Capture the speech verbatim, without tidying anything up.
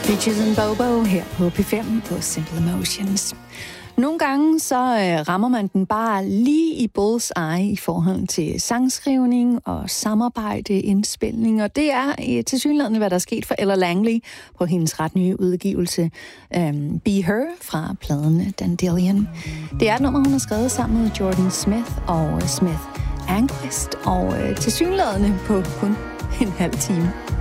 Peaches and Bobo her på P fem på Simple Emotions. Nogle gange så øh, rammer man den bare lige i bullseye i forhold til sangskrivning og samarbejde, indspilning, og det er øh, tilsyneladende, hvad der er sket for Ella Langley på hendes ret nye udgivelse um, Be Her fra pladen Dandelion. Det er et nummer, hun har skrevet sammen med Jordan Smith og Smith Anquist, og øh, tilsyneladende på kun en halv time.